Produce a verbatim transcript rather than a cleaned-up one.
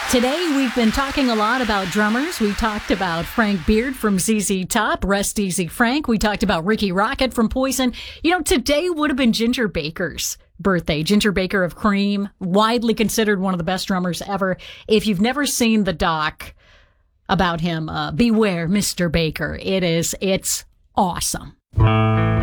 Today, we've been talking a lot about drummers. We talked about Frank Beard from Z Z Top, Rest Easy Frank. We talked about Ricky Rocket from Poison. You know, today would have been Ginger Baker's birthday. Ginger Baker of Cream, widely considered one of the best drummers ever. If you've never seen the doc about him, uh, beware, Mister Baker. It is, it's awesome.